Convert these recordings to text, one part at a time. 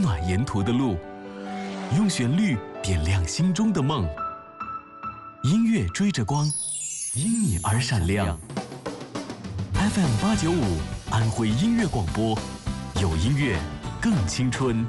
暖沿途的路，用旋律点亮心中的梦。音乐追着光，因你而闪亮。FM895安徽音乐广播，有音乐更青春。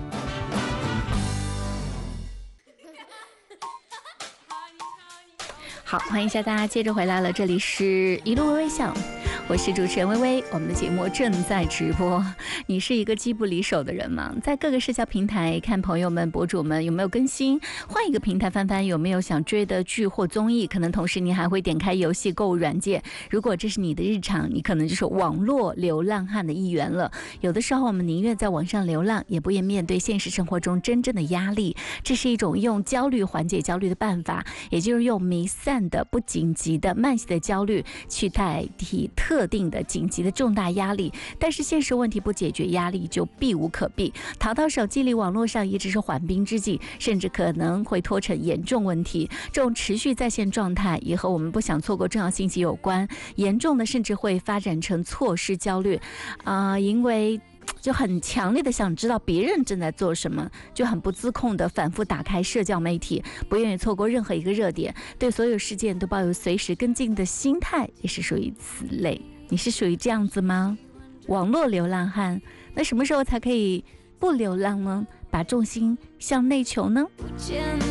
好，欢迎一下大家接着回来了，这里是一路微微笑，我是主持人微微，我们的节目正在直播。你是一个机不离手的人吗？在各个社交平台看朋友们博主们有没有更新，换一个平台翻翻有没有想追的剧或综艺，可能同时你还会点开游戏购物软件。如果这是你的日常，你可能就是网络流浪汉的一员了。有的时候我们宁愿在网上流浪，也不愿面对现实生活中真正的压力，这是一种用焦虑缓解焦虑的办法，也就是用弥散的不紧急的慢性的焦虑去代替特定的紧急的重大压力。但是现实问题不解决，压力就避无可避，逃到手机里网络上也只是缓兵之计，甚至可能会拖成严重问题。这种持续在线状态也和我们不想错过重要信息有关，严重的甚至会发展成错失焦虑因为就很强烈的想知道别人正在做什么，就很不自控的反复打开社交媒体，不愿意错过任何一个热点，对所有事件都抱有随时跟进的心态，也是属于此类。你是属于这样子吗？网络流浪汉，那什么时候才可以不流浪呢？把重心向内求呢？